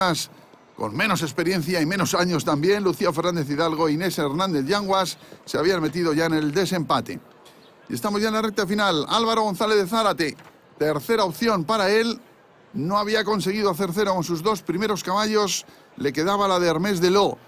con menos experiencia y menos años también, Lucía Fernández Hidalgo e Inés Hernández Yanguas, se habían metido ya en el desempate. Y estamos ya en la recta final. Álvaro González de Zárate, tercera opción para él. No había conseguido hacer cero con sus dos primeros caballos. Le quedaba la de Hermès Deló.